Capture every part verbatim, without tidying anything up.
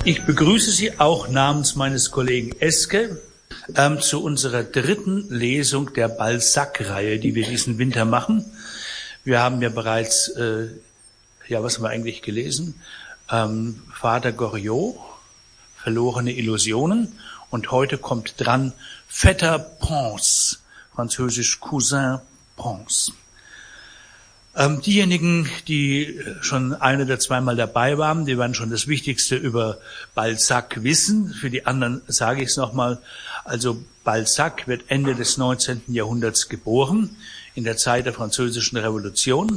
Ich begrüße Sie auch namens meines Kollegen Eske ähm, zu unserer dritten Lesung der Balzac-Reihe, die wir diesen Winter machen. Wir haben ja bereits, äh, ja, was haben wir eigentlich gelesen? Ähm, Vater Goriot, Verlorene Illusionen. Und heute kommt dran Vetter Pons, französisch Cousin Pons. Ähm, diejenigen, die schon ein oder zweimal dabei waren, die werden schon das Wichtigste über Balzac wissen. Für die anderen sage ich es nochmal. Also Balzac wird Ende des neunzehnten Jahrhunderts geboren, in der Zeit der Französischen Revolution,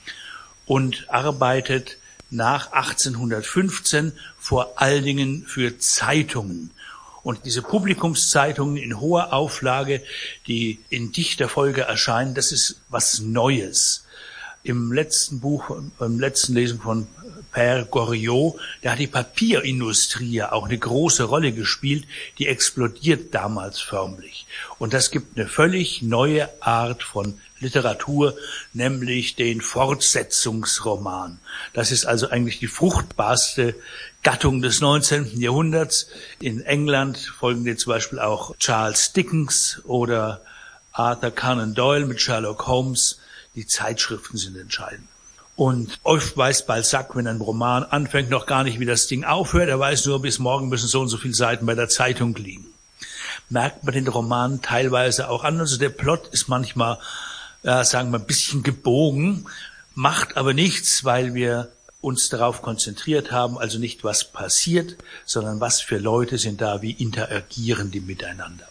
und arbeitet nach achtzehnhundertfünfzehn vor allen Dingen für Zeitungen. Und diese Publikumszeitungen in hoher Auflage, die in dichter Folge erscheinen, das ist was Neues. Im letzten Buch, im letzten Lesung von Père Goriot, da hat die Papierindustrie ja auch eine große Rolle gespielt, die explodiert damals förmlich. Und das gibt eine völlig neue Art von Literatur, nämlich den Fortsetzungsroman. Das ist also eigentlich die fruchtbarste Gattung des neunzehnten Jahrhunderts. In England folgen dir zum Beispiel auch Charles Dickens oder Arthur Conan Doyle mit Sherlock Holmes. Die Zeitschriften sind entscheidend. Und oft weiß Balzac, wenn ein Roman anfängt, noch gar nicht, wie das Ding aufhört. Er weiß nur, bis morgen müssen so und so viele Seiten bei der Zeitung liegen. Merkt man den Roman teilweise auch an. Also der Plot ist manchmal, ja, sagen wir, ein bisschen gebogen, macht aber nichts, weil wir uns darauf konzentriert haben, also nicht was passiert, sondern was für Leute sind da, wie interagieren die miteinander.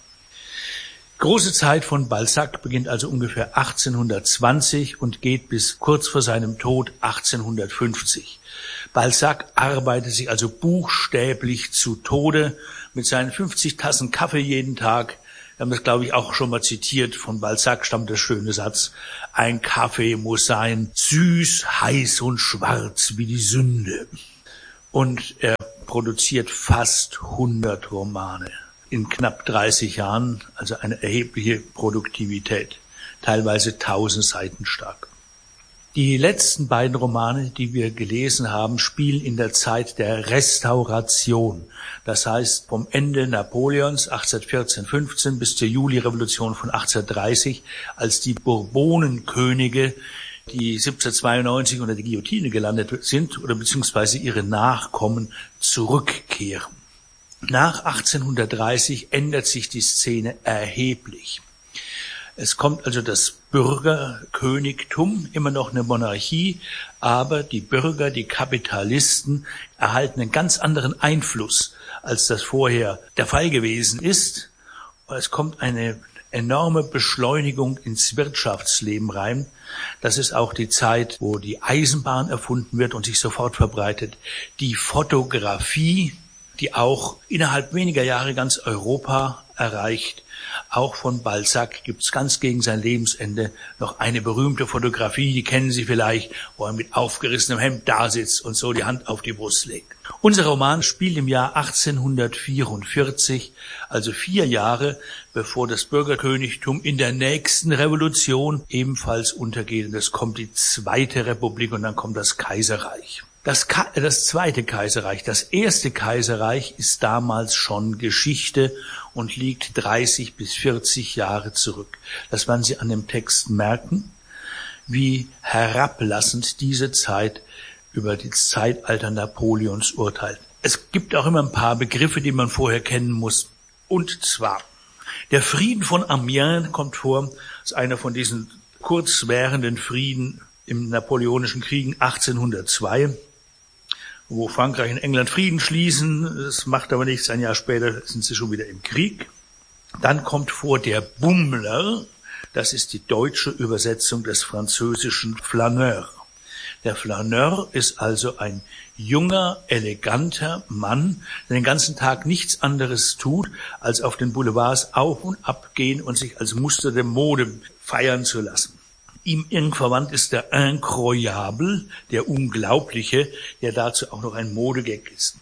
Große Zeit von Balzac beginnt also ungefähr achtzehnhundertzwanzig und geht bis kurz vor seinem Tod achtzehnhundertfünfzig. Balzac arbeitet sich also buchstäblich zu Tode mit seinen fünfzig Tassen Kaffee jeden Tag. Wir haben das, glaube ich, auch schon mal zitiert. Von Balzac stammt der schöne Satz: Ein Kaffee muss sein süß, heiß und schwarz wie die Sünde. Und er produziert fast hundert Romane in knapp dreißig Jahren, also eine erhebliche Produktivität, teilweise tausend Seiten stark. Die letzten beiden Romane, die wir gelesen haben, spielen in der Zeit der Restauration. Das heißt, vom Ende Napoleons achtzehnhundertvierzehn fünfzehn bis zur Julirevolution von achtzehnhundertdreißig, als die Bourbonenkönige, die siebzehnhundertzweiundneunzig unter der Guillotine gelandet sind, oder beziehungsweise ihre Nachkommen, zurückkehren. Nach achtzehnhundertdreißig ändert sich die Szene erheblich. Es kommt also das Bürgerkönigtum, immer noch eine Monarchie, aber die Bürger, die Kapitalisten erhalten einen ganz anderen Einfluss, als das vorher der Fall gewesen ist. Es kommt eine enorme Beschleunigung ins Wirtschaftsleben rein. Das ist auch die Zeit, wo die Eisenbahn erfunden wird und sich sofort verbreitet. Die Fotografie, die auch innerhalb weniger Jahre ganz Europa erreicht. Auch von Balzac gibt es ganz gegen sein Lebensende noch eine berühmte Fotografie, die kennen Sie vielleicht, wo er mit aufgerissenem Hemd da sitzt und so die Hand auf die Brust legt. Unser Roman spielt im Jahr achtzehnhundertvierundvierzig, also vier Jahre, bevor das Bürgerkönigtum in der nächsten Revolution ebenfalls untergeht. Es kommt die Zweite Republik und dann kommt das Kaiserreich. Das, Ka- das Zweite Kaiserreich, das Erste Kaiserreich ist damals schon Geschichte und liegt dreißig bis vierzig Jahre zurück. Das werden Sie an dem Text merken, wie herablassend diese Zeit über das Zeitalter Napoleons urteilt. Es gibt auch immer ein paar Begriffe, die man vorher kennen muss. Und zwar, der Frieden von Amiens kommt vor, als einer von diesen kurzwährenden Frieden im Napoleonischen Kriegen achtzehnhundertzwei, wo Frankreich und England Frieden schließen. Das macht aber nichts. Ein Jahr später sind sie schon wieder im Krieg. Dann kommt vor der Bummler. Das ist die deutsche Übersetzung des französischen Flaneur. Der Flaneur ist also ein junger, eleganter Mann, der den ganzen Tag nichts anderes tut, als auf den Boulevards auf und ab gehen und sich als Muster der Mode feiern zu lassen. Ihm eng verwandt ist der Incroyable, der Unglaubliche, der dazu auch noch ein Modegag ist.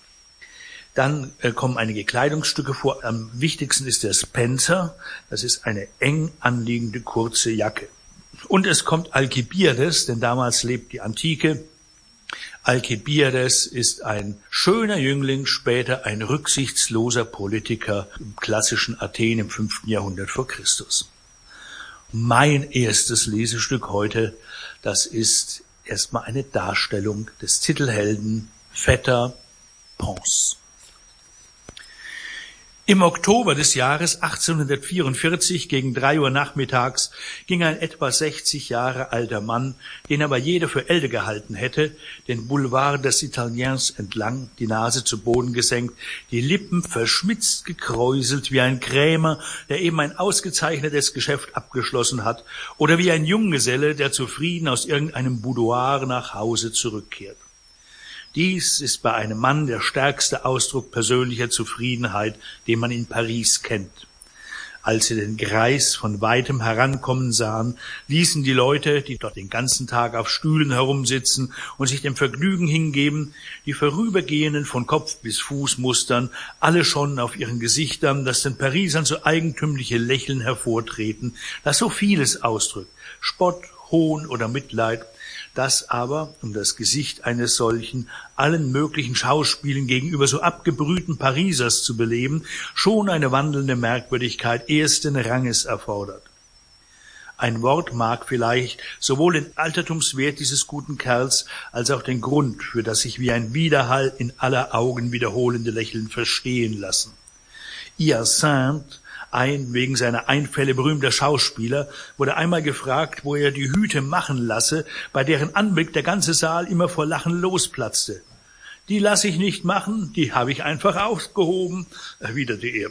Dann äh, kommen einige Kleidungsstücke vor. Am wichtigsten ist der Spencer. Das ist eine eng anliegende kurze Jacke. Und es kommt Alkibiades, denn damals lebt die Antike, Alkibiades ist ein schöner Jüngling, später ein rücksichtsloser Politiker im klassischen Athen im fünften Jahrhundert vor Christus. Mein erstes Lesestück heute, das ist erstmal eine Darstellung des Titelhelden Vetter Pons. Im Oktober des Jahres achtzehnhundertvierundvierzig gegen drei Uhr nachmittags ging ein etwa sechzig Jahre alter Mann, den aber jeder für älter gehalten hätte, den Boulevard des Italiens entlang, die Nase zu Boden gesenkt, die Lippen verschmitzt gekräuselt wie ein Krämer, der eben ein ausgezeichnetes Geschäft abgeschlossen hat, oder wie ein Junggeselle, der zufrieden aus irgendeinem Boudoir nach Hause zurückkehrt. Dies ist bei einem Mann der stärkste Ausdruck persönlicher Zufriedenheit, den man in Paris kennt. Als sie den Greis von weitem herankommen sahen, ließen die Leute, die dort den ganzen Tag auf Stühlen herumsitzen und sich dem Vergnügen hingeben, die Vorübergehenden von Kopf bis Fuß mustern, alle schon auf ihren Gesichtern, das den Parisern so eigentümliche Lächeln hervortreten, das so vieles ausdrückt, Spott, Hohn oder Mitleid, das aber, um das Gesicht eines solchen, allen möglichen Schauspielen gegenüber so abgebrühten Parisers zu beleben, schon eine wandelnde Merkwürdigkeit ersten Ranges erfordert. Ein Wort mag vielleicht sowohl den Altertumswert dieses guten Kerls als auch den Grund für das sich wie ein Widerhall in aller Augen wiederholende Lächeln verstehen lassen. Hyacinthe, ein wegen seiner Einfälle berühmter Schauspieler, wurde einmal gefragt, wo er die Hüte machen lasse, bei deren Anblick der ganze Saal immer vor Lachen losplatzte. »Die lasse ich nicht machen, die habe ich einfach aufgehoben«, erwiderte er.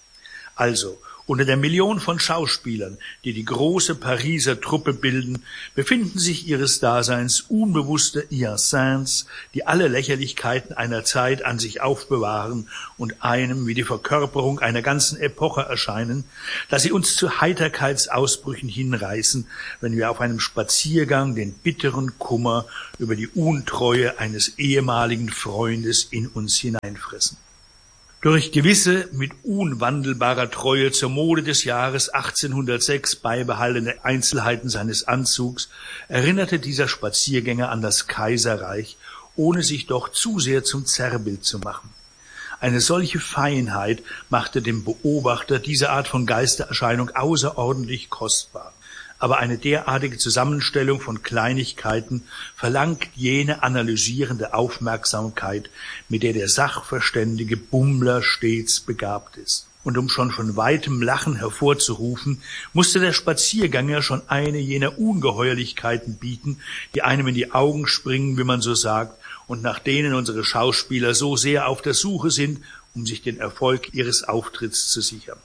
Also, unter der Million von Schauspielern, die die große Pariser Truppe bilden, befinden sich ihres Daseins unbewusste Hyacinthes, die alle Lächerlichkeiten einer Zeit an sich aufbewahren und einem wie die Verkörperung einer ganzen Epoche erscheinen, dass sie uns zu Heiterkeitsausbrüchen hinreißen, wenn wir auf einem Spaziergang den bitteren Kummer über die Untreue eines ehemaligen Freundes in uns hineinfressen. Durch gewisse mit unwandelbarer Treue zur Mode des Jahres achtzehnhundertsechs beibehaltene Einzelheiten seines Anzugs erinnerte dieser Spaziergänger an das Kaiserreich, ohne sich doch zu sehr zum Zerrbild zu machen. Eine solche Feinheit machte dem Beobachter diese Art von Geistererscheinung außerordentlich kostbar. Aber eine derartige Zusammenstellung von Kleinigkeiten verlangt jene analysierende Aufmerksamkeit, mit der der sachverständige Bummler stets begabt ist. Und um schon von weitem Lachen hervorzurufen, musste der Spaziergänger schon eine jener Ungeheuerlichkeiten bieten, die einem in die Augen springen, wie man so sagt, und nach denen unsere Schauspieler so sehr auf der Suche sind, um sich den Erfolg ihres Auftritts zu sichern.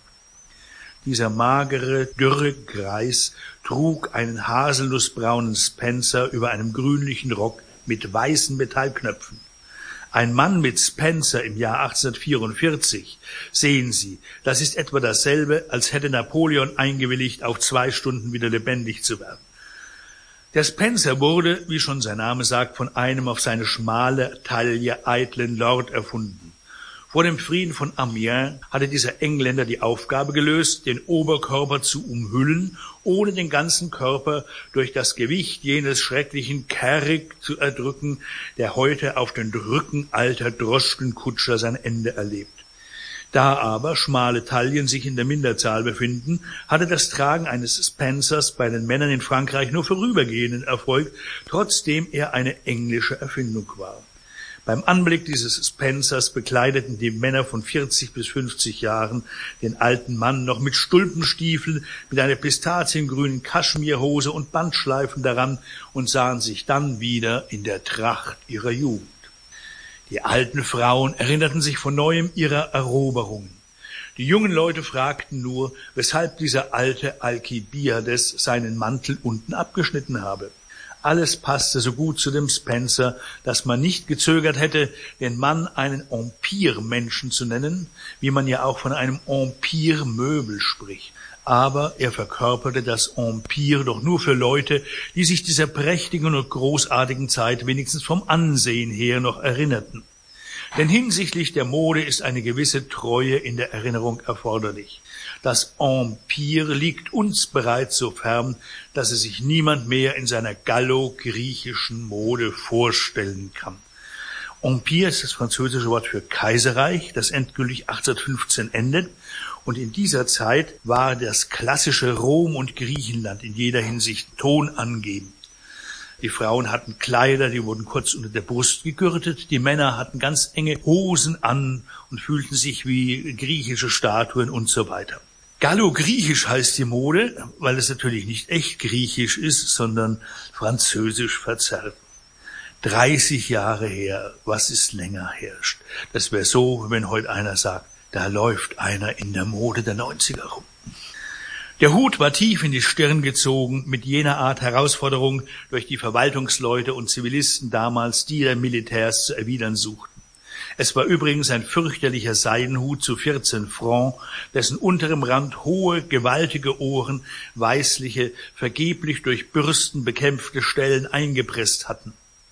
Dieser magere, dürre Greis trug einen haselnussbraunen Spencer über einem grünlichen Rock mit weißen Metallknöpfen. Ein Mann mit Spencer im Jahr achtzehnhundertvierundvierzig, sehen Sie, das ist etwa dasselbe, als hätte Napoleon eingewilligt, auf zwei Stunden wieder lebendig zu werden. Der Spencer wurde, wie schon sein Name sagt, von einem auf seine schmale Taille eitlen Lord erfunden. Vor dem Frieden von Amiens hatte dieser Engländer die Aufgabe gelöst, den Oberkörper zu umhüllen, ohne den ganzen Körper durch das Gewicht jenes schrecklichen Carrick zu erdrücken, der heute auf den Rücken alter Droschkenkutscher sein Ende erlebt. Da aber schmale Taillen sich in der Minderzahl befinden, hatte das Tragen eines Spencers bei den Männern in Frankreich nur vorübergehenden Erfolg, trotzdem er eine englische Erfindung war. Beim Anblick dieses Spencers bekleideten die Männer von vierzig bis fünfzig Jahren den alten Mann noch mit Stulpenstiefeln, mit einer pistaziengrünen Kaschmirhose und Bandschleifen daran und sahen sich dann wieder in der Tracht ihrer Jugend. Die alten Frauen erinnerten sich von neuem ihrer Eroberungen. Die jungen Leute fragten nur, weshalb dieser alte Alkibiades seinen Mantel unten abgeschnitten habe. Alles passte so gut zu dem Spencer, dass man nicht gezögert hätte, den Mann einen Empire-Menschen zu nennen, wie man ja auch von einem Empire-Möbel spricht. Aber er verkörperte das Empire doch nur für Leute, die sich dieser prächtigen und großartigen Zeit wenigstens vom Ansehen her noch erinnerten. Denn hinsichtlich der Mode ist eine gewisse Treue in der Erinnerung erforderlich. Das Empire liegt uns bereits so fern, dass es sich niemand mehr in seiner gallo-griechischen Mode vorstellen kann. Empire ist das französische Wort für Kaiserreich, das endgültig achtzehnhundertfünfzehn endet. Und in dieser Zeit war das klassische Rom und Griechenland in jeder Hinsicht tonangebend. Die Frauen hatten Kleider, die wurden kurz unter der Brust gegürtet. Die Männer hatten ganz enge Hosen an und fühlten sich wie griechische Statuen und so weiter. Gallo-Griechisch heißt die Mode, weil es natürlich nicht echt griechisch ist, sondern französisch verzerrt. dreißig Jahre her, was ist länger herrscht? Das wäre so, wenn heute einer sagt, da läuft einer in der Mode der neunziger rum. Der Hut war tief in die Stirn gezogen, mit jener Art Herausforderung durch die Verwaltungsleute und Zivilisten damals, die der Militärs zu erwidern suchten. Es war übrigens ein fürchterlicher Seidenhut zu vierzehn Francs, dessen unterem Rand hohe, gewaltige Ohren weißliche, vergeblich durch Bürsten bekämpfte Stellen eingepresst hatten.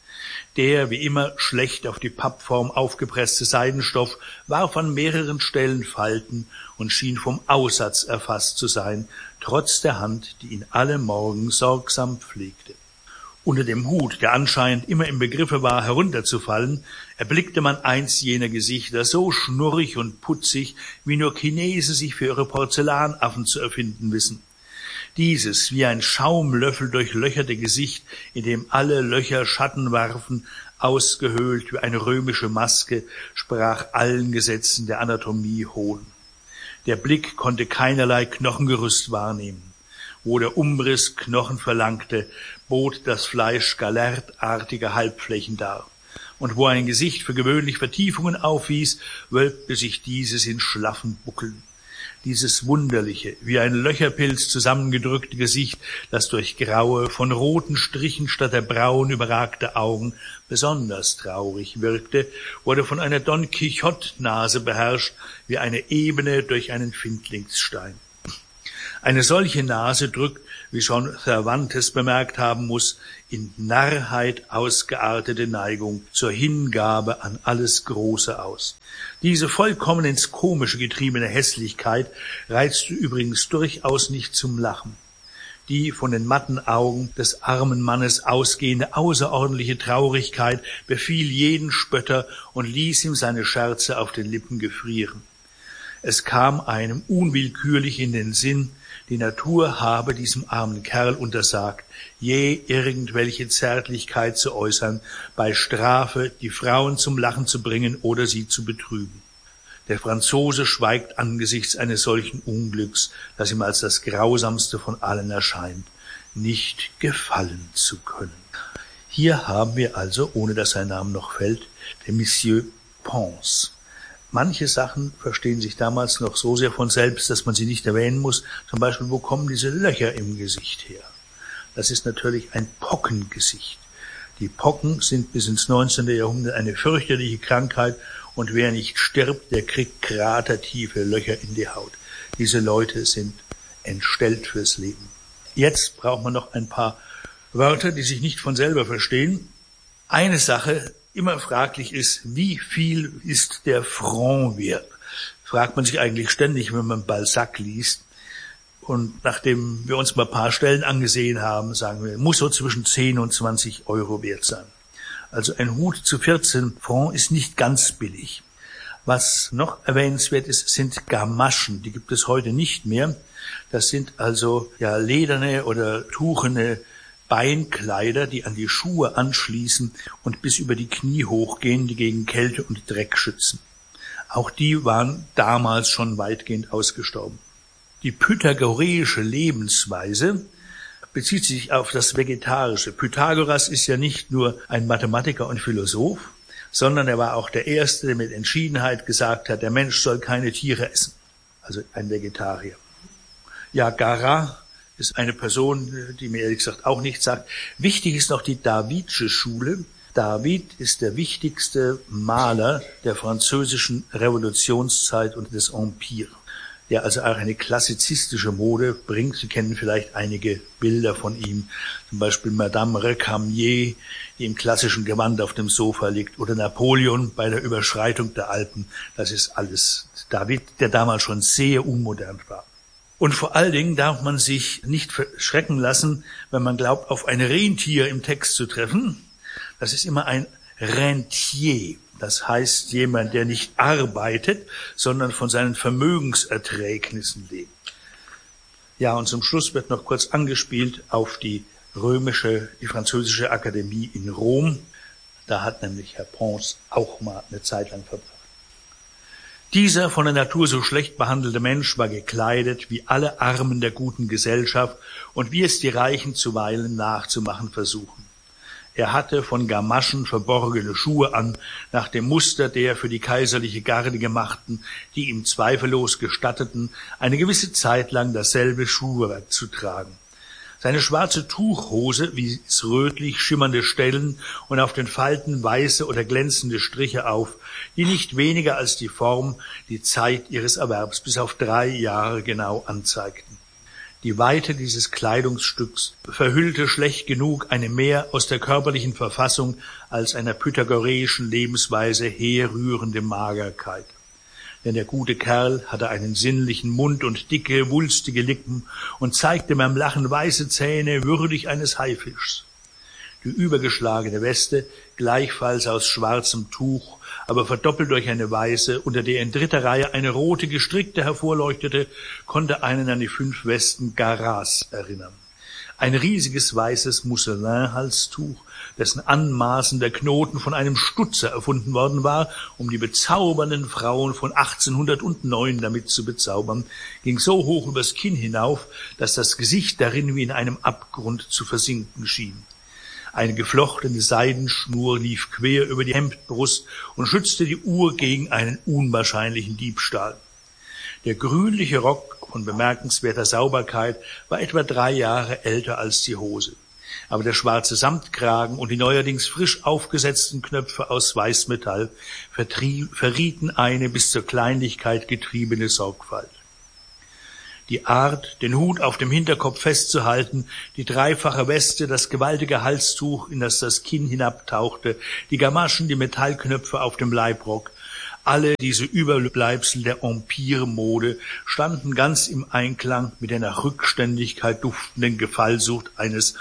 Der, wie immer, schlecht auf die Pappform aufgepresste Seidenstoff warf an mehreren Stellen Falten und schien vom Aussatz erfasst zu sein, trotz der Hand, die ihn alle Morgen sorgsam pflegte. Unter dem Hut, der anscheinend immer im Begriffe war, herunterzufallen, erblickte man eins jener Gesichter, so schnurrig und putzig, wie nur Chinesen sich für ihre Porzellanaffen zu erfinden wissen. Dieses, wie ein Schaumlöffel durchlöcherte Gesicht, in dem alle Löcher Schatten warfen, ausgehöhlt wie eine römische Maske, sprach allen Gesetzen der Anatomie Hohn. Der Blick konnte keinerlei Knochengerüst wahrnehmen. Wo der Umriss Knochen verlangte, bot das Fleisch galertartige Halbflächen dar. Und wo ein Gesicht für gewöhnlich Vertiefungen aufwies, wölbte sich dieses in schlaffen Buckeln. Dieses wunderliche, wie ein Löcherpilz zusammengedrückte Gesicht, das durch graue, von roten Strichen statt der Brauen überragte Augen besonders traurig wirkte, wurde von einer Don Quixote-Nase beherrscht, wie eine Ebene durch einen Findlingsstein. Eine solche Nase drückt, wie schon Cervantes bemerkt haben muss, in Narrheit ausgeartete Neigung zur Hingabe an alles Große aus. Diese vollkommen ins Komische getriebene Hässlichkeit reizte übrigens durchaus nicht zum Lachen. Die von den matten Augen des armen Mannes ausgehende außerordentliche Traurigkeit befiel jeden Spötter und ließ ihm seine Scherze auf den Lippen gefrieren. Es kam einem unwillkürlich in den Sinn, die Natur habe diesem armen Kerl untersagt, je irgendwelche Zärtlichkeit zu äußern, bei Strafe die Frauen zum Lachen zu bringen oder sie zu betrüben. Der Franzose schweigt angesichts eines solchen Unglücks, das ihm als das Grausamste von allen erscheint, nicht gefallen zu können. Hier haben wir also, ohne dass sein Name noch fällt, den Monsieur Pons. Manche Sachen verstehen sich damals noch so sehr von selbst, dass man sie nicht erwähnen muss. Zum Beispiel, wo kommen diese Löcher im Gesicht her? Das ist natürlich ein Pockengesicht. Die Pocken sind bis ins neunzehnte Jahrhundert eine fürchterliche Krankheit und wer nicht stirbt, der kriegt kratertiefe Löcher in die Haut. Diese Leute sind entstellt fürs Leben. Jetzt braucht man noch ein paar Wörter, die sich nicht von selber verstehen. Eine Sache immer fraglich ist, wie viel ist der Franc wert? Fragt man sich eigentlich ständig, wenn man Balzac liest. Und nachdem wir uns mal ein paar Stellen angesehen haben, sagen wir, muss so zwischen zehn und zwanzig Euro wert sein. Also ein Hut zu vierzehn Francs ist nicht ganz billig. Was noch erwähnenswert ist, sind Gamaschen. Die gibt es heute nicht mehr. Das sind also ja lederne oder tuchene Beinkleider, die an die Schuhe anschließen und bis über die Knie hochgehen, die gegen Kälte und Dreck schützen. Auch die waren damals schon weitgehend ausgestorben. Die pythagoreische Lebensweise bezieht sich auf das Vegetarische. Pythagoras ist ja nicht nur ein Mathematiker und Philosoph, sondern er war auch der Erste, der mit Entschiedenheit gesagt hat, der Mensch soll keine Tiere essen. Also ein Vegetarier. Ja, Garat ist eine Person, die mir ehrlich gesagt auch nichts sagt. Wichtig ist noch die Davidsche Schule. David ist der wichtigste Maler der französischen Revolutionszeit und des Empire. der also auch eine klassizistische Mode bringt. Sie kennen vielleicht einige Bilder von ihm, zum Beispiel Madame Recamier, die im klassischen Gewand auf dem Sofa liegt, oder Napoleon bei der Überschreitung der Alpen. Das ist alles David, der damals schon sehr unmodern war. Und vor allen Dingen darf man sich nicht verschrecken lassen, wenn man glaubt, auf ein Rentier im Text zu treffen. Das ist immer ein Rentier. Das heißt jemand, der nicht arbeitet, sondern von seinen Vermögenserträgnissen lebt. Ja, und zum Schluss wird noch kurz angespielt auf die römische, die französische Akademie in Rom. Da hat nämlich Herr Pons auch mal eine Zeit lang verbracht. Dieser von der Natur so schlecht behandelte Mensch war gekleidet wie alle Armen der guten Gesellschaft und wie es die Reichen zuweilen nachzumachen versuchen. Er hatte von Gamaschen verborgene Schuhe an, nach dem Muster der für die kaiserliche Garde gemachten, die ihm zweifellos gestatteten, eine gewisse Zeit lang dasselbe Schuhwerk zu tragen. Seine schwarze Tuchhose wies rötlich schimmernde Stellen und auf den Falten weiße oder glänzende Striche auf, die nicht weniger als die Form die Zeit ihres Erwerbs bis auf drei Jahre genau anzeigten. Die Weite dieses Kleidungsstücks verhüllte schlecht genug eine mehr aus der körperlichen Verfassung als einer pythagoreischen Lebensweise herrührende Magerkeit. Denn der gute Kerl hatte einen sinnlichen Mund und dicke, wulstige Lippen und zeigte beim Lachen weiße Zähne würdig eines Haifischs. Die übergeschlagene Weste, gleichfalls aus schwarzem Tuch, aber verdoppelt durch eine weiße, unter der in dritter Reihe eine rote gestrickte hervorleuchtete, konnte einen an die fünf Westen Garas erinnern. Ein riesiges weißes Mousselin-Halstuch, dessen anmaßender Knoten von einem Stutzer erfunden worden war, um die bezaubernden Frauen von achtzehnhundertneun damit zu bezaubern, ging so hoch übers Kinn hinauf, dass das Gesicht darin wie in einem Abgrund zu versinken schien. Eine geflochtene Seidenschnur lief quer über die Hemdbrust und schützte die Uhr gegen einen unwahrscheinlichen Diebstahl. Der grünliche Rock von bemerkenswerter Sauberkeit war etwa drei Jahre älter als die Hose. Aber der schwarze Samtkragen und die neuerdings frisch aufgesetzten Knöpfe aus Weißmetall verrieten eine bis zur Kleinlichkeit getriebene Sorgfalt. Die Art, den Hut auf dem Hinterkopf festzuhalten, die dreifache Weste, das gewaltige Halstuch, in das das Kinn hinabtauchte, die Gamaschen, die Metallknöpfe auf dem Leibrock, alle diese Überbleibsel der Empire-Mode standen ganz im Einklang mit der nach Rückständigkeit duftenden Gefallsucht eines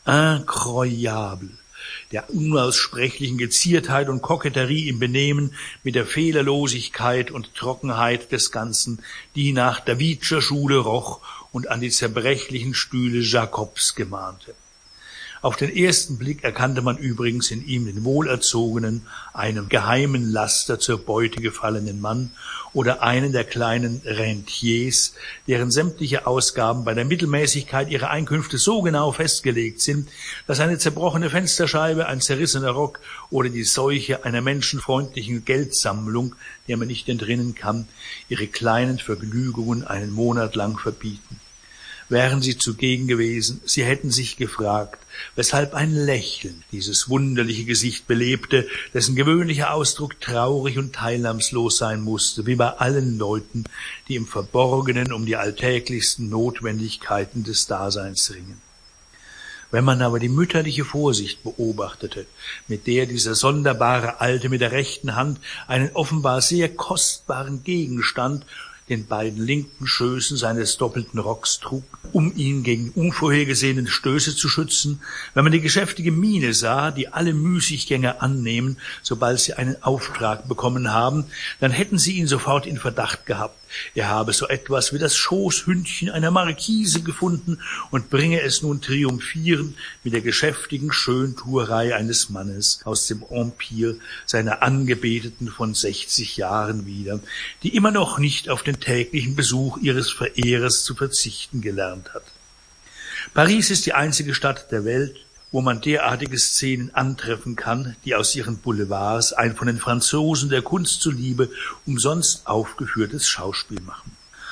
Incroyable, der unaussprechlichen Geziertheit und Koketterie im Benehmen, mit der Fehlerlosigkeit und Trockenheit des Ganzen, die nach Davidscher Schule roch und an die zerbrechlichen Stühle Jacobs gemahnte. Auf den ersten Blick erkannte man übrigens in ihm den wohlerzogenen, einem geheimen Laster zur Beute gefallenen Mann oder einen der kleinen Rentiers, deren sämtliche Ausgaben bei der Mittelmäßigkeit ihrer Einkünfte so genau festgelegt sind, dass eine zerbrochene Fensterscheibe, ein zerrissener Rock oder die Seuche einer menschenfreundlichen Geldsammlung, der man nicht entrinnen kann, ihre kleinen Vergnügungen einen Monat lang verbieten. Wären sie zugegen gewesen, sie hätten sich gefragt, weshalb ein Lächeln dieses wunderliche Gesicht belebte, dessen gewöhnlicher Ausdruck traurig und teilnahmslos sein musste, wie bei allen Leuten, die im Verborgenen um die alltäglichsten Notwendigkeiten des Daseins ringen. Wenn man aber die mütterliche Vorsicht beobachtete, mit der dieser sonderbare Alte mit der rechten Hand einen offenbar sehr kostbaren Gegenstand, den beiden linken Schößen seines doppelten Rocks trug, um ihn gegen unvorhergesehene Stöße zu schützen, wenn man die geschäftige Miene sah, die alle Müßiggänger annehmen, sobald sie einen Auftrag bekommen haben, dann hätten sie ihn sofort in Verdacht gehabt. Er habe so etwas wie das Schoßhündchen einer Marquise gefunden und bringe es nun triumphierend mit der geschäftigen Schöntuerei eines Mannes aus dem Empire seiner Angebeteten von sechzig Jahren wieder, die immer noch nicht auf den täglichen Besuch ihres Verehrers zu verzichten gelernt hat. Paris ist die einzige Stadt der Welt, wo man derartige Szenen antreffen kann, die aus ihren Boulevards ein von den Franzosen der Kunst zuliebe umsonst aufgeführtes Schauspiel machen.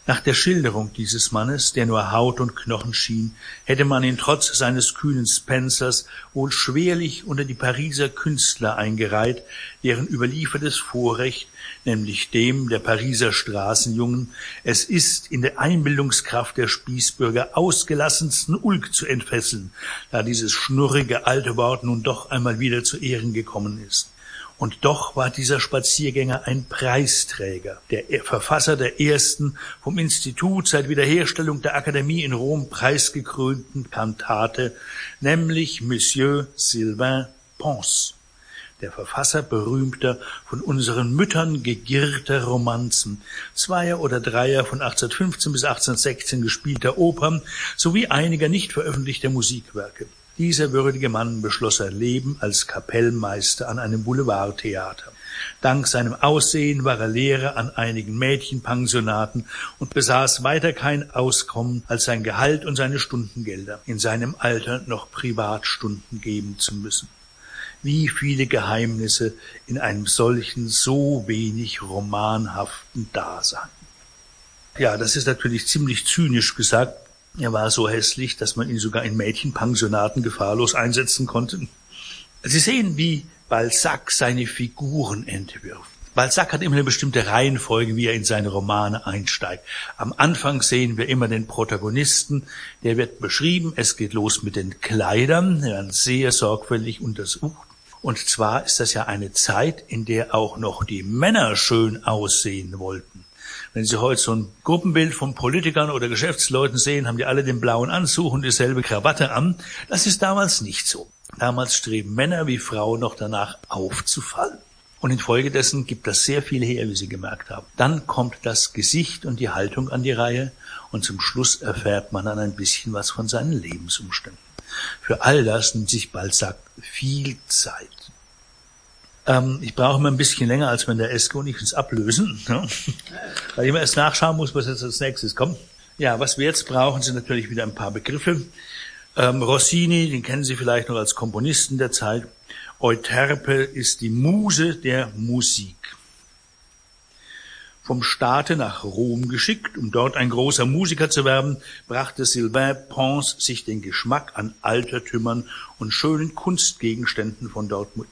Nach der Schilderung dieses Mannes, der nur Haut und Knochen schien, hätte man ihn trotz seines kühnen Spencers wohl schwerlich unter die Pariser Künstler eingereiht, deren überliefertes Vorrecht, nämlich dem der Pariser Straßenjungen, es ist, in der Einbildungskraft der Spießbürger ausgelassensten Ulk zu entfesseln, da dieses schnurrige alte Wort nun doch einmal wieder zu Ehren gekommen ist. Und doch war dieser Spaziergänger ein Preisträger, der Verfasser der ersten vom Institut seit Wiederherstellung der Akademie in Rom preisgekrönten Kantate, nämlich Monsieur Sylvain Pons, der Verfasser berühmter, von unseren Müttern gegirrter Romanzen, zweier oder dreier von achtzehnhundertfünfzehn bis achtzehnhundertsechzehn gespielter Opern sowie einiger nicht veröffentlichter Musikwerke. Dieser würdige Mann beschloss sein Leben als Kapellmeister an einem Boulevardtheater. Dank seinem Aussehen war er Lehrer an einigen Mädchenpensionaten und besaß weiter kein Auskommen als sein Gehalt und seine Stundengelder, in seinem Alter noch Privatstunden geben zu müssen. Wie viele Geheimnisse in einem solchen, so wenig romanhaften Dasein. Ja, das ist natürlich ziemlich zynisch gesagt. Er war so hässlich, dass man ihn sogar in Mädchenpensionaten gefahrlos einsetzen konnte. Sie sehen, wie Balzac seine Figuren entwirft. Balzac hat immer eine bestimmte Reihenfolge, wie er in seine Romane einsteigt. Am Anfang sehen wir immer den Protagonisten, der wird beschrieben, es geht los mit den Kleidern, die werden sehr sorgfältig untersucht. Und zwar ist das ja eine Zeit, in der auch noch die Männer schön aussehen wollten. Wenn Sie heute so ein Gruppenbild von Politikern oder Geschäftsleuten sehen, haben die alle den blauen Anzug und dieselbe Krawatte an. Das ist damals nicht so. Damals streben Männer wie Frauen noch danach aufzufallen. Und infolgedessen gibt das sehr viel her, wie Sie gemerkt haben. Dann kommt das Gesicht und die Haltung an die Reihe und zum Schluss erfährt man dann ein bisschen was von seinen Lebensumständen. Für all das nimmt sich Balzac viel Zeit. Ähm, ich brauche immer ein bisschen länger, als wenn der Eske und ich uns ablösen, ne? Weil ich immer erst nachschauen muss, was jetzt als nächstes kommt. Ja, was wir jetzt brauchen, sind natürlich wieder ein paar Begriffe. Ähm, Rossini, den kennen Sie vielleicht noch als Komponisten der Zeit. Euterpe ist die Muse der Musik. Vom Staate nach Rom geschickt, um dort ein großer Musiker zu werden, brachte Sylvain Pons sich den Geschmack an Altertümern und schönen Kunstgegenständen von dort mit.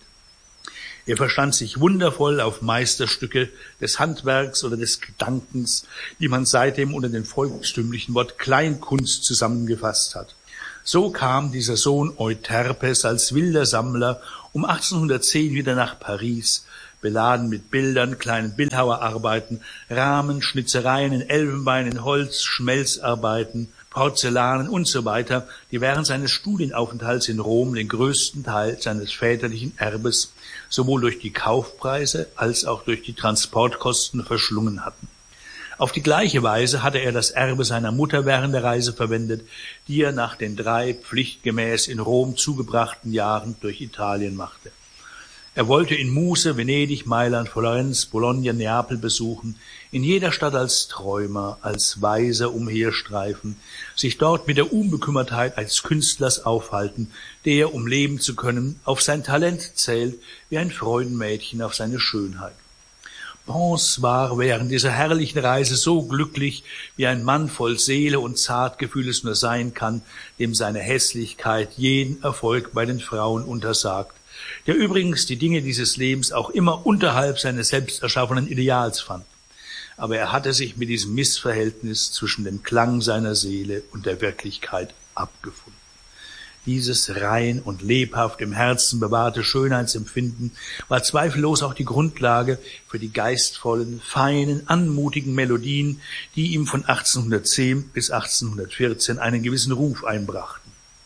Er verstand sich wundervoll auf Meisterstücke des Handwerks oder des Gedankens, die man seitdem unter dem volkstümlichen Wort Kleinkunst zusammengefasst hat. So kam dieser Sohn Euterpes als wilder Sammler um achtzehnhundertzehn wieder nach Paris, beladen mit Bildern, kleinen Bildhauerarbeiten, Rahmen, Schnitzereien in Elfenbein, in Holz, Schmelzarbeiten, Porzellanen und so weiter, die während seines Studienaufenthalts in Rom den größten Teil seines väterlichen Erbes sowohl durch die Kaufpreise als auch durch die Transportkosten verschlungen hatten. Auf die gleiche Weise hatte er das Erbe seiner Mutter während der Reise verwendet, die er nach den drei pflichtgemäß in Rom zugebrachten Jahren durch Italien machte. Er wollte in Muse, Venedig, Mailand, Florenz, Bologna, Neapel besuchen, in jeder Stadt als Träumer, als Weiser umherstreifen, sich dort mit der Unbekümmertheit eines Künstlers aufhalten, der, um leben zu können, auf sein Talent zählt, wie ein Freudenmädchen auf seine Schönheit. Pons war während dieser herrlichen Reise so glücklich, wie ein Mann voll Seele und Zartgefühl es nur sein kann, dem seine Hässlichkeit jeden Erfolg bei den Frauen untersagt, der übrigens die Dinge dieses Lebens auch immer unterhalb seines selbst erschaffenen Ideals fand. Aber er hatte sich mit diesem Missverhältnis zwischen dem Klang seiner Seele und der Wirklichkeit abgefunden. Dieses rein und lebhaft im Herzen bewahrte Schönheitsempfinden war zweifellos auch die Grundlage für die geistvollen, feinen, anmutigen Melodien, die ihm von achtzehnhundertzehn bis achtzehnhundertvierzehn einen gewissen Ruf einbrachten.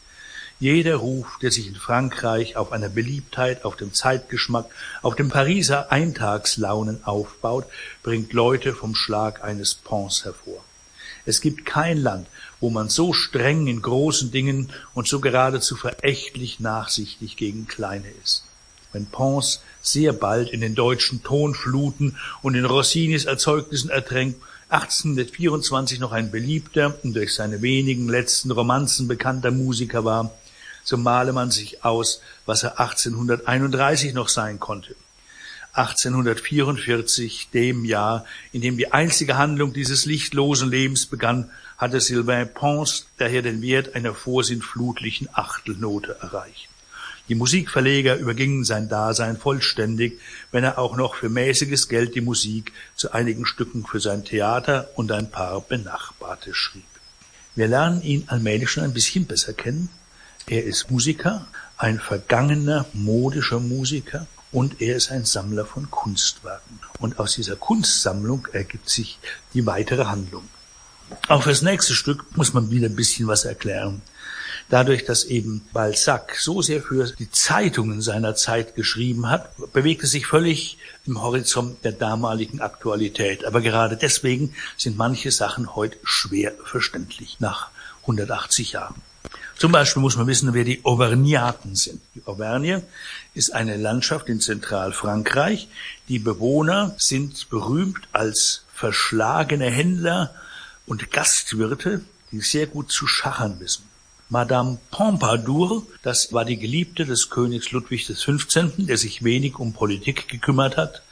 Jeder Ruf, der sich in Frankreich auf einer Beliebtheit, auf dem Zeitgeschmack, auf dem Pariser Eintagslaunen aufbaut, bringt Leute vom Schlag eines Pons hervor. Es gibt kein Land, wo man so streng in großen Dingen und so geradezu verächtlich nachsichtig gegen Kleine ist. Wenn Pons sehr bald in den deutschen Tonfluten und in Rossinis Erzeugnissen ertränkt, achtzehnhundertvierundzwanzig noch ein beliebter und durch seine wenigen letzten Romanzen bekannter Musiker war, so male man sich aus, was er achtzehnhunderteinunddreißig noch sein konnte. achtzehnhundertvierundvierzig, dem Jahr, in dem die einzige Handlung dieses lichtlosen Lebens begann, hatte Sylvain Pons daher den Wert einer vorsintflutlichen Achtelnote erreicht. Die Musikverleger übergingen sein Dasein vollständig, wenn er auch noch für mäßiges Geld die Musik zu einigen Stücken für sein Theater und ein paar benachbarte schrieb. Wir lernen ihn allmählich schon ein bisschen besser kennen. Er ist Musiker, ein vergangener modischer Musiker, und er ist ein Sammler von Kunstwerken. Und aus dieser Kunstsammlung ergibt sich die weitere Handlung. Auch fürs nächste Stück muss man wieder ein bisschen was erklären. Dadurch, dass eben Balzac so sehr für die Zeitungen seiner Zeit geschrieben hat, bewegt es sich völlig im Horizont der damaligen Aktualität. Aber gerade deswegen sind manche Sachen heute schwer verständlich, nach hundertachtzig Jahren. Zum Beispiel muss man wissen, wer die Auvergnaten sind. Die Auvergne ist eine Landschaft in Zentralfrankreich. Die Bewohner sind berühmt als verschlagene Händler und Gastwirte, die sehr gut zu schachern wissen. Madame Pompadour, das war die Geliebte des Königs Ludwig des Fünfzehnten, der sich wenig um Politik gekümmert hat.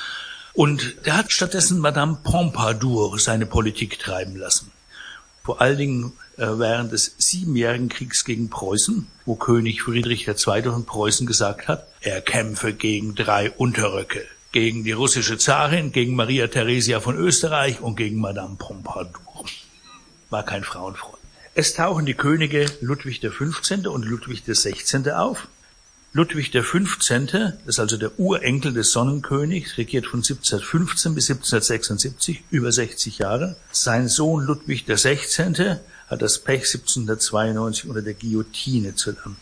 Und der hat stattdessen Madame Pompadour seine Politik treiben lassen. Vor allen Dingen äh, während des Siebenjährigen Kriegs gegen Preußen, wo König Friedrich der Zweite von Preußen gesagt hat, er kämpfe gegen drei Unterröcke. Gegen die russische Zarin, gegen Maria Theresia von Österreich und gegen Madame Pompadour. War kein Frauenfreund. Es tauchen die Könige Ludwig der Fünfzehnte und Ludwig der Sechzehnte auf. Ludwig der Fünfzehnte, das ist also der Urenkel des Sonnenkönigs, regiert von siebzehnhundertfünfzehn bis siebzehnhundertsechsundsiebzig, über sechzig Jahre. Sein Sohn Ludwig der Sechzehnte hat das Pech, siebzehnhundertzweiundneunzig unter der Guillotine zu landen.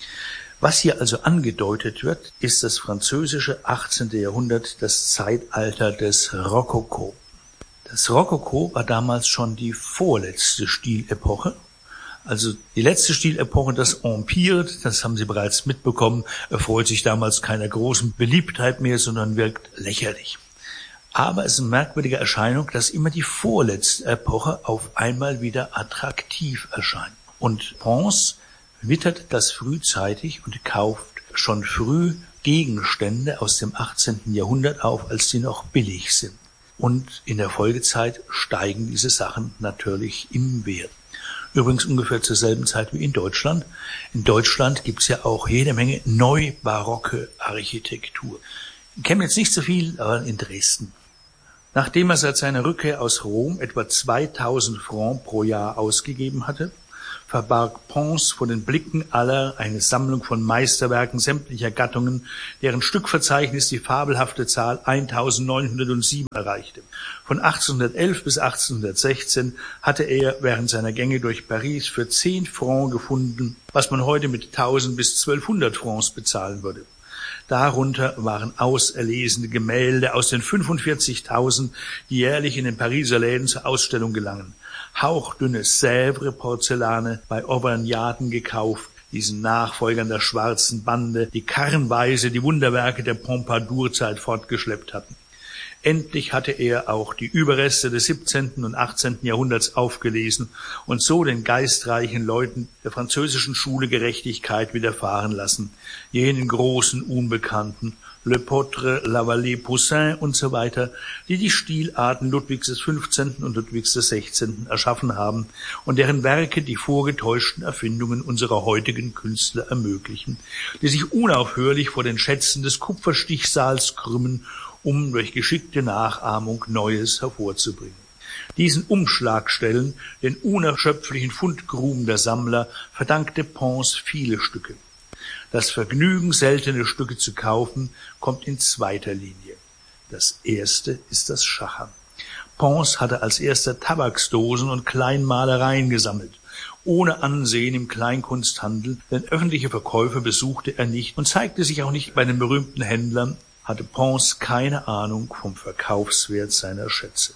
Was hier also angedeutet wird, ist das französische achtzehnte Jahrhundert, das Zeitalter des Rokoko. Das Rokoko war damals schon die vorletzte Stilepoche. Also die letzte Stilepoche, das Empire, das haben Sie bereits mitbekommen, erfreut sich damals keiner großen Beliebtheit mehr, sondern wirkt lächerlich. Aber es ist eine merkwürdige Erscheinung, dass immer die vorletzte Epoche auf einmal wieder attraktiv erscheint. Und Pons wittert das frühzeitig und kauft schon früh Gegenstände aus dem achtzehnten Jahrhundert auf, als die noch billig sind. Und in der Folgezeit steigen diese Sachen natürlich im Wert. Übrigens ungefähr zur selben Zeit wie in Deutschland. In Deutschland gibt's ja auch jede Menge neubarocke Architektur. Ich kenne jetzt nicht so viel, aber in Dresden. Nachdem er seit seiner Rückkehr aus Rom etwa zweitausend Francs pro Jahr ausgegeben hatte, verbarg Pons vor den Blicken aller eine Sammlung von Meisterwerken sämtlicher Gattungen, deren Stückverzeichnis die fabelhafte Zahl eintausendneunhundertsieben erreichte. Von achtzehnhundertelf bis achtzehnhundertsechzehn hatte er während seiner Gänge durch Paris für zehn Francs gefunden, was man heute mit tausend bis zwölfhundert Francs bezahlen würde. Darunter waren auserlesene Gemälde aus den fünfundvierzigtausend, die jährlich in den Pariser Läden zur Ausstellung gelangen. Hauchdünne Sèvres-Porzellane bei Auvergnaten gekauft, diesen Nachfolgern der schwarzen Bande, die karrenweise die Wunderwerke der Pompadour-Zeit fortgeschleppt hatten. Endlich hatte er auch die Überreste des siebzehnten und achtzehnten Jahrhunderts aufgelesen und so den geistreichen Leuten der französischen Schule Gerechtigkeit widerfahren lassen, jenen großen Unbekannten, Lepôtre, Lavallée-Poussin und so weiter, die die Stilarten Ludwigs des Fünfzehnten und Ludwigs des Sechzehnten erschaffen haben und deren Werke die vorgetäuschten Erfindungen unserer heutigen Künstler ermöglichen, die sich unaufhörlich vor den Schätzen des Kupferstichsaals krümmen, um durch geschickte Nachahmung Neues hervorzubringen. Diesen Umschlagstellen, den unerschöpflichen Fundgruben der Sammler, verdankte Pons viele Stücke. Das Vergnügen, seltene Stücke zu kaufen, kommt in zweiter Linie. Das erste ist das Schachern. Pons hatte als erster Tabaksdosen und Kleinmalereien gesammelt, ohne Ansehen im Kleinkunsthandel, denn öffentliche Verkäufe besuchte er nicht und zeigte sich auch nicht bei den berühmten Händlern, hatte Pons keine Ahnung vom Verkaufswert seiner Schätze.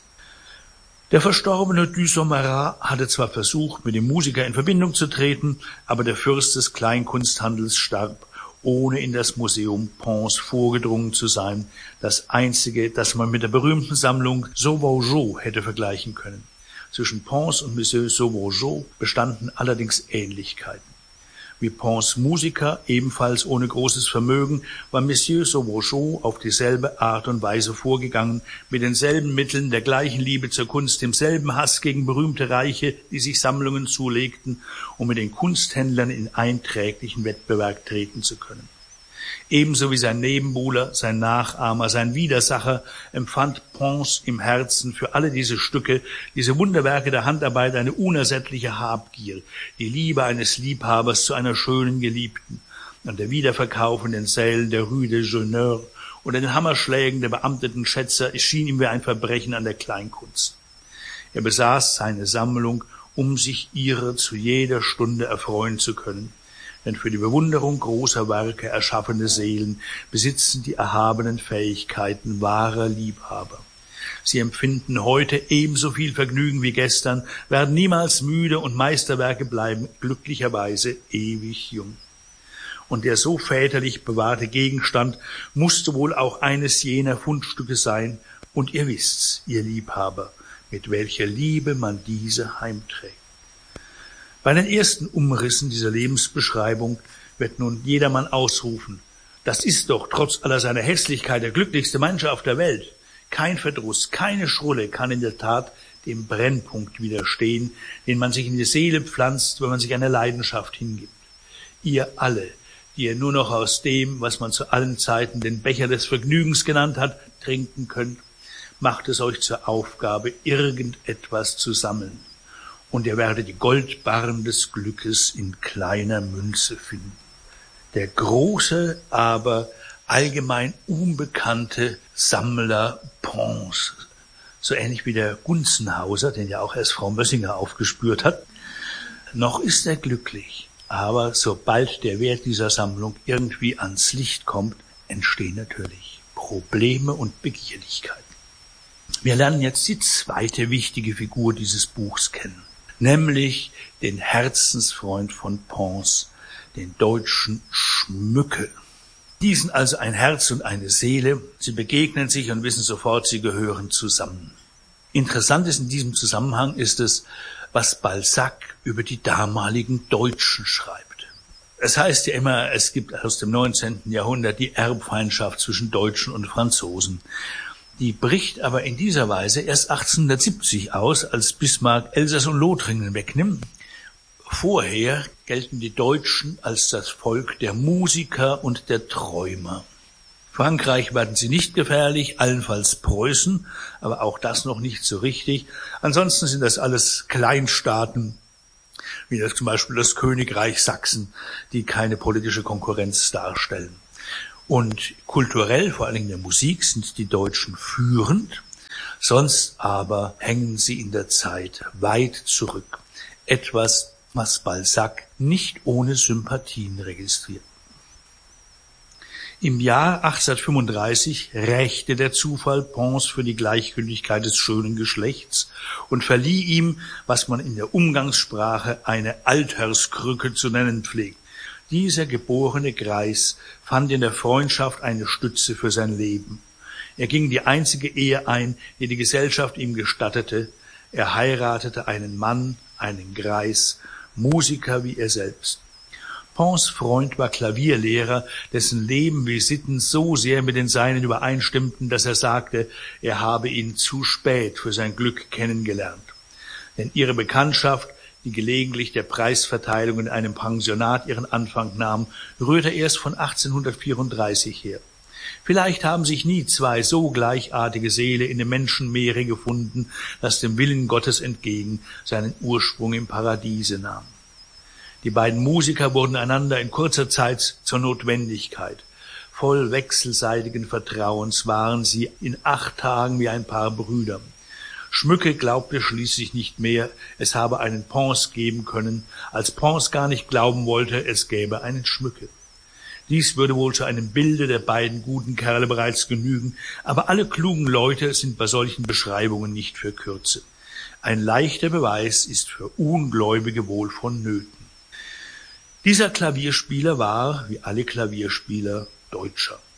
Der verstorbene Dusommarat hatte zwar versucht, mit dem Musiker in Verbindung zu treten, aber der Fürst des Kleinkunsthandels starb, ohne in das Museum Pons vorgedrungen zu sein, das einzige, das man mit der berühmten Sammlung Sauvageot hätte vergleichen können. Zwischen Pons und Monsieur Sauvageot bestanden allerdings Ähnlichkeiten. Wie Pons Musiker, ebenfalls ohne großes Vermögen, war Monsieur Sauvageot auf dieselbe Art und Weise vorgegangen, mit denselben Mitteln, der gleichen Liebe zur Kunst, demselben Hass gegen berühmte Reiche, die sich Sammlungen zulegten, um mit den Kunsthändlern in einträglichen Wettbewerb treten zu können. Ebenso wie sein Nebenbuhler, sein Nachahmer, sein Widersacher empfand Pons im Herzen für alle diese Stücke, diese Wunderwerke der Handarbeit eine unersättliche Habgier, die Liebe eines Liebhabers zu einer schönen Geliebten. Und der Wiederverkauf in den Sälen der Rue des Jeuneurs oder den Hammerschlägen der beamteten Schätzer erschien ihm wie ein Verbrechen an der Kleinkunst. Er besaß seine Sammlung, um sich ihrer zu jeder Stunde erfreuen zu können. Denn für die Bewunderung großer Werke erschaffene Seelen besitzen die erhabenen Fähigkeiten wahrer Liebhaber. Sie empfinden heute ebenso viel Vergnügen wie gestern, werden niemals müde und Meisterwerke bleiben glücklicherweise ewig jung. Und der so väterlich bewahrte Gegenstand musste wohl auch eines jener Fundstücke sein, und ihr wisst's, ihr Liebhaber, mit welcher Liebe man diese heimträgt. Bei den ersten Umrissen dieser Lebensbeschreibung wird nun jedermann ausrufen: Das ist doch trotz aller seiner Hässlichkeit der glücklichste Mensch auf der Welt. Kein Verdruss, keine Schrulle kann in der Tat dem Brennpunkt widerstehen, den man sich in die Seele pflanzt, wenn man sich einer Leidenschaft hingibt. Ihr alle, die ihr nur noch aus dem, was man zu allen Zeiten den Becher des Vergnügens genannt hat, trinken könnt, macht es euch zur Aufgabe, irgendetwas zu sammeln. Und ihr werdet die Goldbarren des Glückes in kleiner Münze finden. Der große, aber allgemein unbekannte Sammler Pons, so ähnlich wie der Gunzenhauser, den ja auch erst Frau Mössinger aufgespürt hat, noch ist er glücklich. Aber sobald der Wert dieser Sammlung irgendwie ans Licht kommt, entstehen natürlich Probleme und Begierlichkeiten. Wir lernen jetzt die zweite wichtige Figur dieses Buchs kennen, nämlich den Herzensfreund von Pons, den deutschen Schmücke. Die sind also ein Herz und eine Seele. Sie begegnen sich und wissen sofort, sie gehören zusammen. Interessant ist in diesem Zusammenhang ist es, was Balzac über die damaligen Deutschen schreibt. Es heißt ja immer, es gibt aus dem neunzehnten Jahrhundert die Erbfeindschaft zwischen Deutschen und Franzosen. Die bricht aber in dieser Weise erst achtzehnhundertsiebzig aus, als Bismarck Elsass und Lothringen wegnimmt. Vorher gelten die Deutschen als das Volk der Musiker und der Träumer. Frankreich werden sie nicht gefährlich, allenfalls Preußen, aber auch das noch nicht so richtig. Ansonsten sind das alles Kleinstaaten, wie das zum Beispiel das Königreich Sachsen, die keine politische Konkurrenz darstellen. Und kulturell, vor allen Dingen in der Musik, sind die Deutschen führend, sonst aber hängen sie in der Zeit weit zurück. Etwas, was Balzac nicht ohne Sympathien registriert. Im Jahr achtzehnhundertfünfunddreißig rächte der Zufall Pons für die Gleichgültigkeit des schönen Geschlechts und verlieh ihm, was man in der Umgangssprache eine Alterskrücke zu nennen pflegt. Dieser geborene Greis fand in der Freundschaft eine Stütze für sein Leben. Er ging die einzige Ehe ein, die die Gesellschaft ihm gestattete. Er heiratete einen Mann, einen Greis, Musiker wie er selbst. Pons Freund war Klavierlehrer, dessen Leben wie Sitten so sehr mit den seinen übereinstimmten, dass er sagte, er habe ihn zu spät für sein Glück kennengelernt. Denn ihre Bekanntschaft, die gelegentlich der Preisverteilung in einem Pensionat ihren Anfang nahm, rührte erst von achtzehnhundertvierunddreißig her. Vielleicht haben sich nie zwei so gleichartige Seelen in dem Menschenmeere gefunden, das dem Willen Gottes entgegen seinen Ursprung im Paradiese nahm. Die beiden Musiker wurden einander in kurzer Zeit zur Notwendigkeit. Voll wechselseitigen Vertrauens waren sie in acht Tagen wie ein Paar Brüder. Schmücke glaubte schließlich nicht mehr, es habe einen Pons geben können, als Pons gar nicht glauben wollte, es gäbe einen Schmücke. Dies würde wohl zu einem Bilde der beiden guten Kerle bereits genügen, aber alle klugen Leute sind bei solchen Beschreibungen nicht für Kürze. Ein leichter Beweis ist für Ungläubige wohl vonnöten. Dieser Klavierspieler war, wie alle Klavierspieler, Deutscher.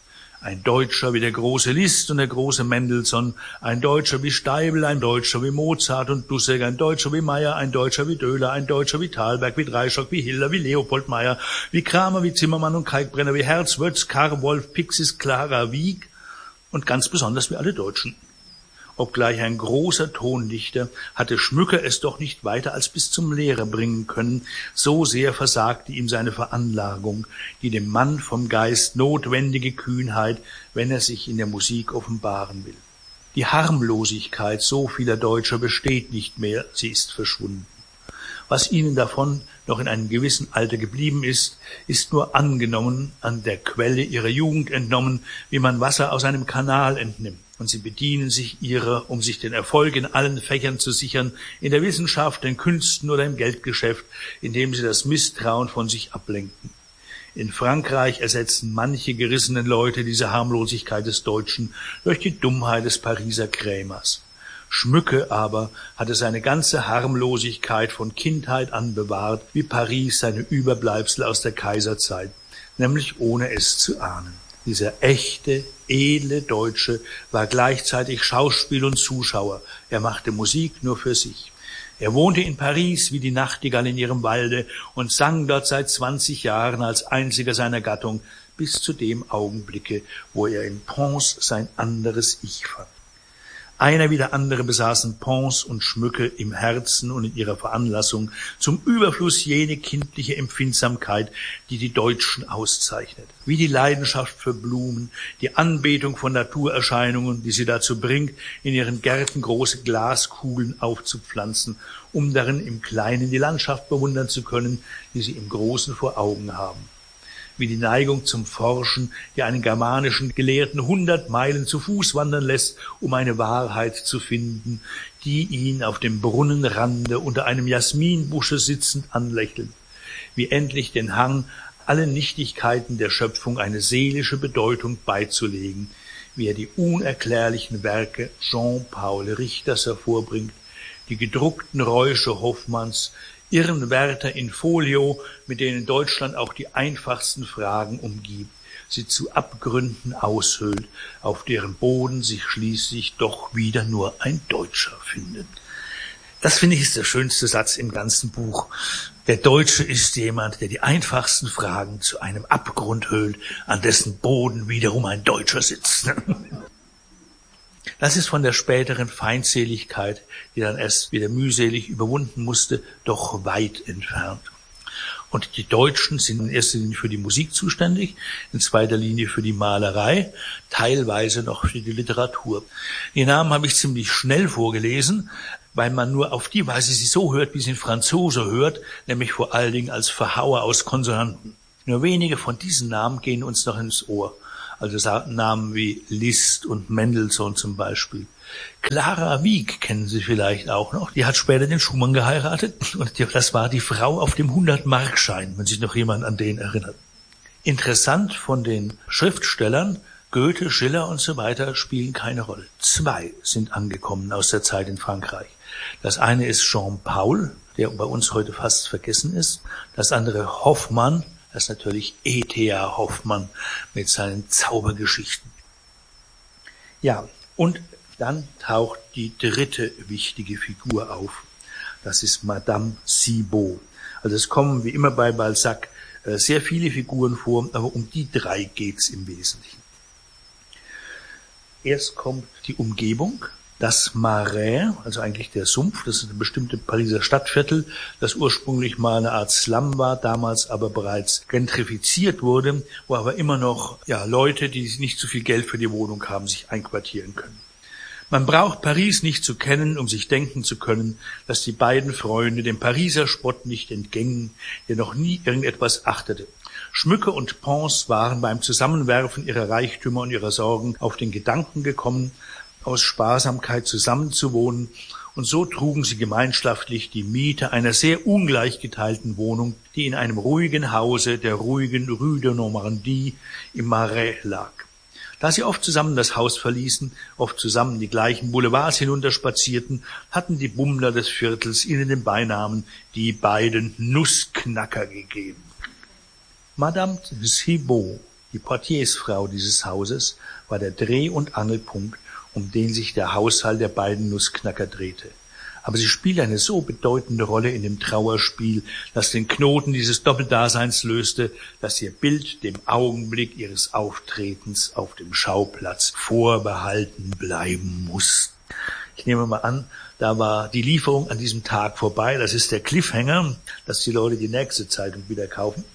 Ein Deutscher wie der große Liszt und der große Mendelssohn, ein Deutscher wie Steibl, ein Deutscher wie Mozart und Dussek, ein Deutscher wie Meyer, ein Deutscher wie Döhler, ein Deutscher wie Thalberg, wie Dreischock, wie Hiller, wie Leopold Meyer, wie Kramer, wie Zimmermann und Kalkbrenner, wie Herz, Wötz, Karr, Wolf, Pixis, Clara, Wieck und ganz besonders wie alle Deutschen. Obgleich ein großer Tondichter, hatte Schmücker es doch nicht weiter als bis zum Lehrer bringen können, so sehr versagte ihm seine Veranlagung, die dem Mann vom Geist notwendige Kühnheit, wenn er sich in der Musik offenbaren will. Die Harmlosigkeit so vieler Deutscher besteht nicht mehr, sie ist verschwunden. Was ihnen davon noch in einem gewissen Alter geblieben ist, ist nur angenommen, an der Quelle ihrer Jugend entnommen, wie man Wasser aus einem Kanal entnimmt. Und sie bedienen sich ihrer, um sich den Erfolg in allen Fächern zu sichern, in der Wissenschaft, den Künsten oder im Geldgeschäft, indem sie das Misstrauen von sich ablenken. In Frankreich ersetzen manche gerissenen Leute diese Harmlosigkeit des Deutschen durch die Dummheit des Pariser Krämers. Schmücke aber hatte seine ganze Harmlosigkeit von Kindheit an bewahrt, wie Paris seine Überbleibsel aus der Kaiserzeit, nämlich ohne es zu ahnen. Dieser echte, edle Deutsche war gleichzeitig Schauspiel und Zuschauer. Er machte Musik nur für sich. Er wohnte in Paris wie die Nachtigall in ihrem Walde und sang dort seit zwanzig Jahren als einziger seiner Gattung, bis zu dem Augenblicke, wo er in Pons sein anderes Ich fand. Einer wie der andere besaßen Pons und Schmücke im Herzen und in ihrer Veranlassung zum Überfluss jene kindliche Empfindsamkeit, die die Deutschen auszeichnet. Wie die Leidenschaft für Blumen, die Anbetung von Naturerscheinungen, die sie dazu bringt, in ihren Gärten große Glaskugeln aufzupflanzen, um darin im Kleinen die Landschaft bewundern zu können, die sie im Großen vor Augen haben. Wie die Neigung zum Forschen, die einen germanischen Gelehrten hundert Meilen zu Fuß wandern lässt, um eine Wahrheit zu finden, die ihn auf dem Brunnenrande unter einem Jasminbusche sitzend anlächelt. Wie endlich den Hang, allen Nichtigkeiten der Schöpfung eine seelische Bedeutung beizulegen, wie er die unerklärlichen Werke Jean-Paul Richters hervorbringt, die gedruckten Räusche Hoffmanns, irren Wärter in Folio, mit denen Deutschland auch die einfachsten Fragen umgibt, sie zu Abgründen aushöhlt, auf deren Boden sich schließlich doch wieder nur ein Deutscher findet. Das, finde ich, ist der schönste Satz im ganzen Buch. Der Deutsche ist jemand, der die einfachsten Fragen zu einem Abgrund höhlt, an dessen Boden wiederum ein Deutscher sitzt. Das ist von der späteren Feindseligkeit, die dann erst wieder mühselig überwunden musste, doch weit entfernt. Und die Deutschen sind in erster Linie für die Musik zuständig, in zweiter Linie für die Malerei, teilweise noch für die Literatur. Die Namen habe ich ziemlich schnell vorgelesen, weil man nur auf die Weise sie so hört, wie sie ein Franzose hört, nämlich vor allen Dingen als Verhauer aus Konsonanten. Nur wenige von diesen Namen gehen uns noch ins Ohr. Also Namen wie Liszt und Mendelssohn zum Beispiel. Clara Wieck kennen Sie vielleicht auch noch. Die hat später den Schumann geheiratet und das war die Frau auf dem hundert-Markschein, wenn sich noch jemand an den erinnert. Interessant von den Schriftstellern, Goethe, Schiller und so weiter spielen keine Rolle. Zwei sind angekommen aus der Zeit in Frankreich. Das eine ist Jean-Paul, der bei uns heute fast vergessen ist. Das andere Hoffmann. Das ist natürlich E T A Hoffmann mit seinen Zaubergeschichten. Ja, und dann taucht die dritte wichtige Figur auf. Das ist Madame Cibo. Also es kommen wie immer bei Balzac sehr viele Figuren vor, aber um die drei geht's im Wesentlichen. Erst kommt die Umgebung. Das Marais, also eigentlich der Sumpf, das ist ein bestimmtes Pariser Stadtviertel, das ursprünglich mal eine Art Slum war, damals aber bereits gentrifiziert wurde, wo aber immer noch ja Leute, die nicht zu viel Geld für die Wohnung haben, sich einquartieren können. Man braucht Paris nicht zu kennen, um sich denken zu können, dass die beiden Freunde dem Pariser Spott nicht entgingen, der noch nie irgendetwas achtete. Schmücke und Pons waren beim Zusammenwerfen ihrer Reichtümer und ihrer Sorgen auf den Gedanken gekommen, aus Sparsamkeit zusammenzuwohnen, und so trugen sie gemeinschaftlich die Miete einer sehr ungleich geteilten Wohnung, die in einem ruhigen Hause der ruhigen Rue de Normandie im Marais lag. Da sie oft zusammen das Haus verließen, oft zusammen die gleichen Boulevards hinunterspazierten, hatten die Bummler des Viertels ihnen den Beinamen die beiden Nussknacker gegeben. Madame Cibo, Die Portiersfrau dieses Hauses war der Dreh- und Angelpunkt, um den sich der Haushalt der beiden Nussknacker drehte. Aber sie spielte eine so bedeutende Rolle in dem Trauerspiel, dass den Knoten dieses Doppeldaseins löste, dass ihr Bild dem Augenblick ihres Auftretens auf dem Schauplatz vorbehalten bleiben muss. Ich nehme mal an, da war die Lieferung an diesem Tag vorbei. Das ist der Cliffhanger, dass die Leute die nächste Zeitung wieder kaufen.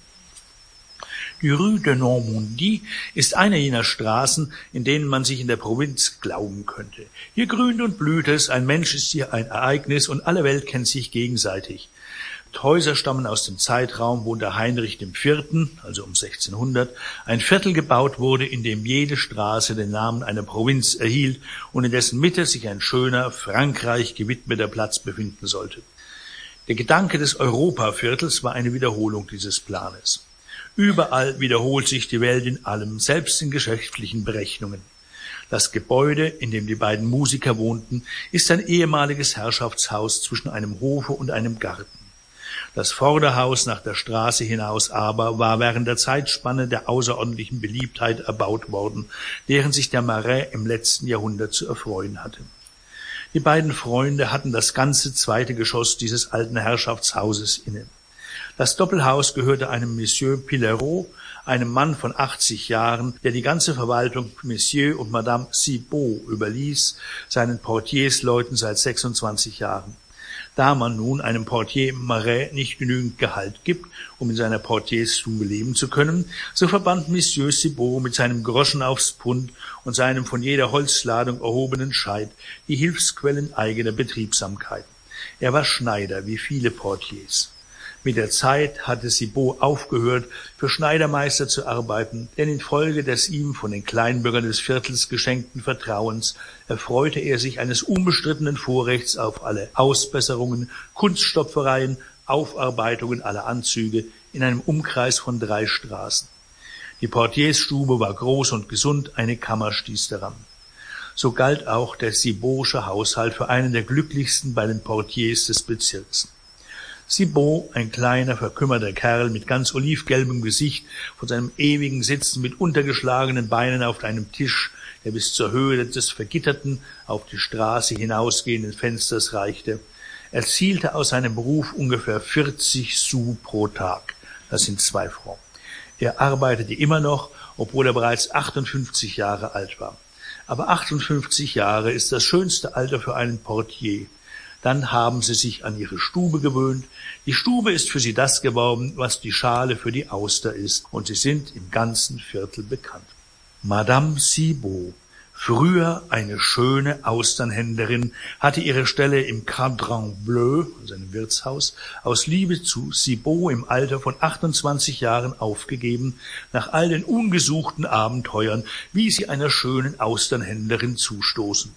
Die Rue de Normandie ist eine jener Straßen, in denen man sich in der Provinz glauben könnte. Hier grünt und blüht es, ein Mensch ist hier ein Ereignis und alle Welt kennt sich gegenseitig. Die Häuser stammen aus dem Zeitraum, wo unter Heinrich der Vierte, also um sechzehnhundert, ein Viertel gebaut wurde, in dem jede Straße den Namen einer Provinz erhielt und in dessen Mitte sich ein schöner, Frankreich gewidmeter Platz befinden sollte. Der Gedanke des Europaviertels war eine Wiederholung dieses Planes. Überall wiederholt sich die Welt in allem, selbst in geschäftlichen Berechnungen. Das Gebäude, in dem die beiden Musiker wohnten, ist ein ehemaliges Herrschaftshaus zwischen einem Hofe und einem Garten. Das Vorderhaus nach der Straße hinaus aber war während der Zeitspanne der außerordentlichen Beliebtheit erbaut worden, deren sich der Marais im letzten Jahrhundert zu erfreuen hatte. Die beiden Freunde hatten das ganze zweite Geschoss dieses alten Herrschaftshauses inne. Das Doppelhaus gehörte einem Monsieur Pillerault, einem Mann von achtzig Jahren, der die ganze Verwaltung Monsieur und Madame Cibot überließ, seinen Portiersleuten seit sechsundzwanzig Jahren. Da man nun einem Portier im Marais nicht genügend Gehalt gibt, um in seiner Portiersstube leben zu können, so verband Monsieur Cibot mit seinem Groschen aufs Pfund und seinem von jeder Holzladung erhobenen Scheit die Hilfsquellen eigener Betriebsamkeit. Er war Schneider, wie viele Portiers. Mit der Zeit hatte Cibot aufgehört, für Schneidermeister zu arbeiten, denn infolge des ihm von den Kleinbürgern des Viertels geschenkten Vertrauens erfreute er sich eines unbestrittenen Vorrechts auf alle Ausbesserungen, Kunststopfereien, Aufarbeitungen aller Anzüge in einem Umkreis von drei Straßen. Die Portiersstube war groß und gesund, eine Kammer stieß daran. So galt auch der Cibotsche Haushalt für einen der glücklichsten bei den Portiers des Bezirks. Cibot, ein kleiner, verkümmerter Kerl mit ganz olivgelbem Gesicht, von seinem ewigen Sitzen mit untergeschlagenen Beinen auf einem Tisch, der bis zur Höhe des vergitterten, auf die Straße hinausgehenden Fensters reichte, erzielte aus seinem Beruf ungefähr vierzig Sous pro Tag. Das sind zwei Francs. Er arbeitete immer noch, obwohl er bereits achtundfünfzig Jahre alt war. Aber achtundfünfzig Jahre ist das schönste Alter für einen Portier. Dann haben sie sich an ihre Stube gewöhnt. Die Stube ist für sie das geworden, was die Schale für die Auster ist, und sie sind im ganzen Viertel bekannt. Madame Cibot, früher eine schöne Austernhändlerin, hatte ihre Stelle im Cadran Bleu, also einem Wirtshaus, aus Liebe zu Cibot im Alter von achtundzwanzig Jahren aufgegeben, nach all den ungesuchten Abenteuern, wie sie einer schönen Austernhändlerin zustoßen.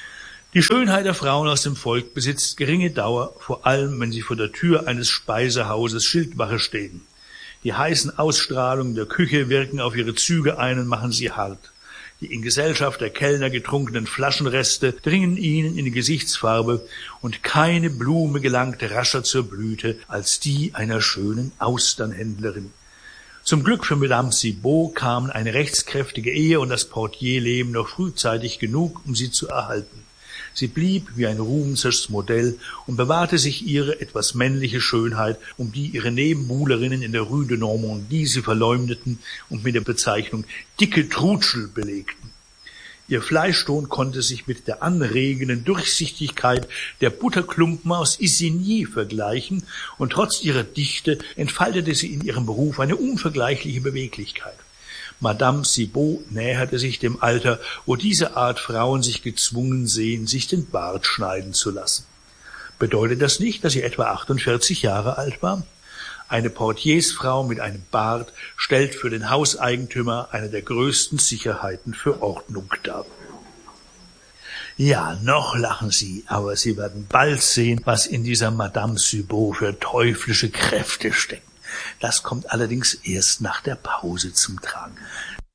Die Schönheit der Frauen aus dem Volk besitzt geringe Dauer, vor allem wenn sie vor der Tür eines Speisehauses Schildwache stehen. Die heißen Ausstrahlungen der Küche wirken auf ihre Züge ein und machen sie hart. Die in Gesellschaft der Kellner getrunkenen Flaschenreste dringen ihnen in die Gesichtsfarbe, und keine Blume gelangt rascher zur Blüte als die einer schönen Austernhändlerin. Zum Glück für Madame Cibot kamen eine rechtskräftige Ehe und das Portierleben noch frühzeitig genug, um sie zu erhalten. Sie blieb wie ein ruhmenswertes Modell und bewahrte sich ihre etwas männliche Schönheit, um die ihre Nebenbuhlerinnen in der Rue de Normandie sie verleumdeten und mit der Bezeichnung »dicke Trutschel« belegten. Ihr Fleischton konnte sich mit der anregenden Durchsichtigkeit der Butterklumpen aus Isigny vergleichen, und trotz ihrer Dichte entfaltete sie in ihrem Beruf eine unvergleichliche Beweglichkeit. Madame Cibot näherte sich dem Alter, wo diese Art Frauen sich gezwungen sehen, sich den Bart schneiden zu lassen. Bedeutet das nicht, dass sie etwa achtundvierzig Jahre alt war? Eine Portiersfrau mit einem Bart stellt für den Hauseigentümer eine der größten Sicherheiten für Ordnung dar. Ja, noch lachen Sie, aber Sie werden bald sehen, was in dieser Madame Cibot für teuflische Kräfte stecken. Das kommt allerdings erst nach der Pause zum Tragen.